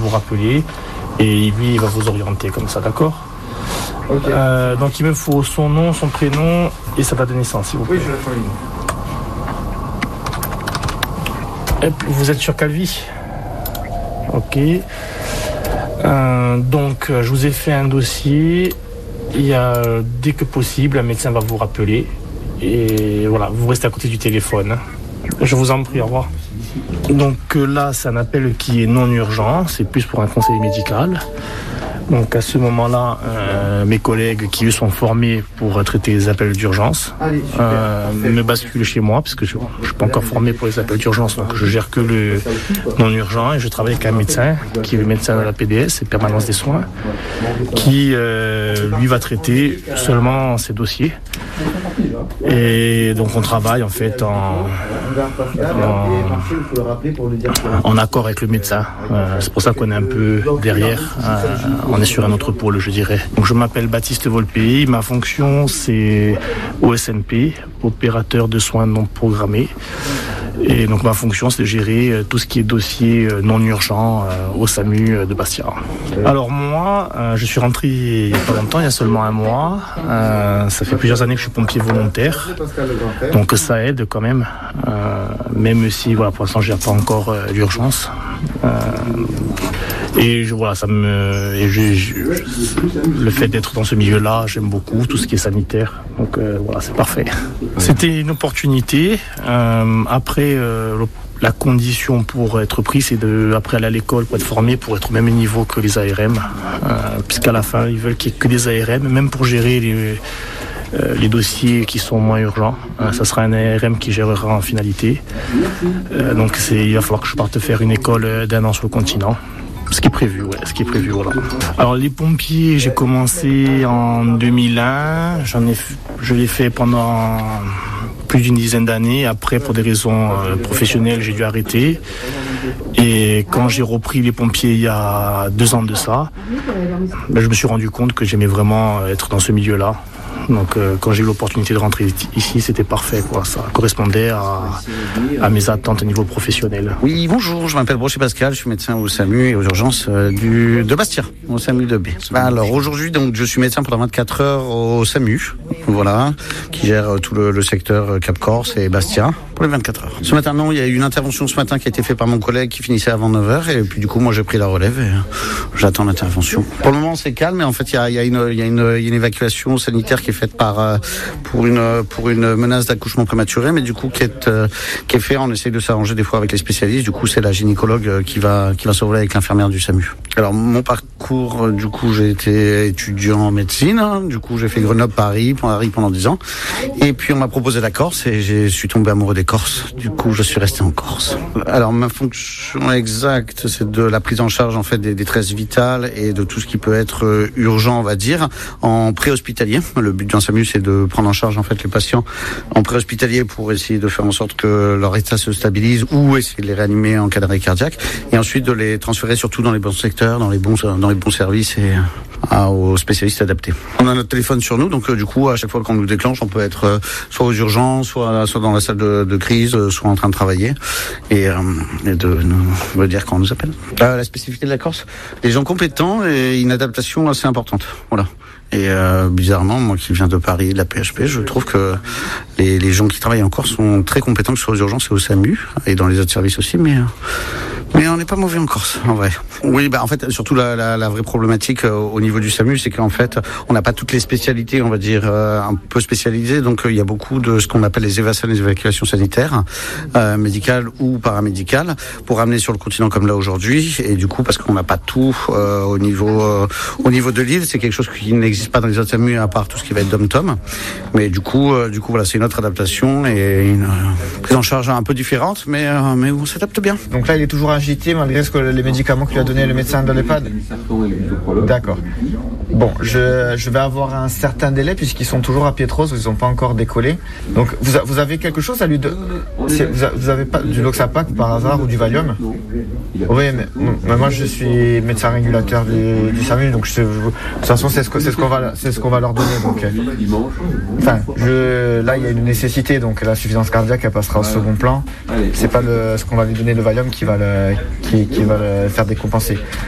vous rappeler et lui, il va vous orienter comme ça, d'accord ? Okay. Donc il me faut son nom, son prénom et sa date de naissance, s'il vous plaît. Oui, je l'ai fait. Vous êtes sur Calvi ? Ok. Donc je vous ai fait un dossier. Dès que possible, un médecin va vous rappeler. Et voilà, vous restez à côté du téléphone. Je vous en prie, au revoir. Donc là, c'est un appel qui est non urgent. C'est plus pour un conseil médical. Donc à ce moment-là, mes collègues qui eux sont formés pour traiter les appels d'urgence me basculent chez moi parce que je ne suis pas encore formé pour les appels d'urgence, donc je gère que le non urgent et je travaille avec un médecin qui est le médecin de la PDS, c'est permanence des soins, qui lui va traiter seulement ces dossiers. Et donc on travaille en fait en accord avec le médecin. C'est pour ça qu'on est un peu derrière. On est sur un autre pôle, je dirais. Donc je m'appelle Baptiste Volpi. Ma fonction c'est OSNP, opérateur de soins non programmés. Et donc ma fonction c'est de gérer tout ce qui est dossier non urgent au SAMU de Bastia. Alors moi, je suis rentré il n'y a pas longtemps, il y a seulement un mois. Ça fait plusieurs années que je suis pompier volontaire. Donc ça aide quand même. Même si voilà, pour l'instant je n'ai pas encore l'urgence. Et voilà, le fait d'être dans ce milieu-là, j'aime beaucoup tout ce qui est sanitaire. Donc voilà, c'est parfait. C'était une opportunité. Après, la condition pour être pris, c'est après aller à l'école pour être formé, pour être au même niveau que les ARM. Puisqu'à la fin, ils veulent qu'il n'y ait que des ARM, même pour gérer les dossiers qui sont moins urgents. Ça sera un ARM qui gérera en finalité. Donc il va falloir que je parte faire une école d'1 an sur le continent. Ce qui est prévu, voilà. Alors les pompiers, j'ai commencé en 2001. Je l'ai fait pendant plus d'une dizaine d'années. Après, pour des raisons professionnelles, j'ai dû arrêter. Et quand j'ai repris les pompiers il y a 2 ans de ça, je me suis rendu compte que j'aimais vraiment être dans ce milieu-là. Donc quand j'ai eu l'opportunité de rentrer ici, c'était parfait, quoi. Ça correspondait à mes attentes au niveau professionnel. Oui, bonjour, je m'appelle Brochet Pascal, je suis médecin au SAMU et aux urgences de Bastia, au SAMU de B. Alors aujourd'hui, donc, je suis médecin pendant 24 heures au SAMU, voilà, qui gère tout le secteur Cap-Corse et Bastia pour les 24 heures. Ce matin, non, il y a eu une intervention ce matin qui a été faite par mon collègue qui finissait avant 9h et puis du coup, moi j'ai pris la relève et j'attends l'intervention. Pour le moment, c'est calme, mais en fait, il y a une évacuation sanitaire qui est faite pour une menace d'accouchement prématuré, mais du coup qui est fait. On essaie de s'arranger des fois avec les spécialistes. Du coup, c'est la gynécologue qui va s'envoler avec l'infirmière du SAMU. Alors mon parcours, du coup, j'ai été étudiant en médecine. Du coup, j'ai fait Grenoble-Paris pendant 10 ans. Et puis on m'a proposé la Corse et je suis tombé amoureux des Corses. Du coup, je suis resté en Corse. Alors ma fonction exacte, c'est de la prise en charge en fait des détresses vitales et de tout ce qui peut être urgent, on va dire, en préhospitalier. Le but d'un SAMU, c'est de prendre en charge en fait les patients en préhospitalier pour essayer de faire en sorte que leur état se stabilise ou essayer de les réanimer en cas d'arrêt cardiaque et ensuite de les transférer surtout dans les bons secteurs, dans les bons services et aux spécialistes adaptés. On a notre téléphone sur nous, donc du coup à chaque fois qu'on nous déclenche, on peut être soit aux urgences, soit dans la salle de crise, soit en train de travailler et de nous dire quand on nous appelle. La spécificité de la Corse, des gens compétents et une adaptation assez importante. Voilà. Et bizarrement, moi qui viens de Paris, de la PHP, je trouve que les gens qui travaillent en Corse sont très compétents, que ce soit aux urgences et au SAMU, et dans les autres services aussi, mais on n'est pas mauvais en Corse, en vrai. Oui, en fait, surtout la vraie problématique au niveau du SAMU, c'est qu'en fait, on n'a pas toutes les spécialités, on va dire, un peu spécialisées, donc il y a beaucoup de ce qu'on appelle les EVASAN, les évacuations sanitaires, médicales ou paramédicales, pour amener sur le continent comme là aujourd'hui, et du coup, parce qu'on n'a pas tout au niveau de l'île, c'est quelque chose qui n'existe pas dans les autres SAMU à part tout ce qui va être dom-tom, mais du coup voilà, c'est une autre adaptation et une prise en charge un peu différente, mais on s'adapte bien. Donc là, il est toujours agité malgré les médicaments que lui a donné le médecin de l'EHPAD. D'accord. Bon, je vais avoir un certain délai puisqu'ils sont toujours à Pietros, ils n'ont pas encore décollé. Donc vous avez quelque chose à lui donner. Vous avez pas du Loxapac par hasard ou du Valium? Oui, mais moi je suis médecin régulateur du SAMU, donc de toute façon c'est ce qu'on va leur donner. Donc, là il y a une nécessité, donc la suffisance cardiaque elle passera au second plan. C'est pas ce qu'on va lui donner le Valium qui va le faire décompenser.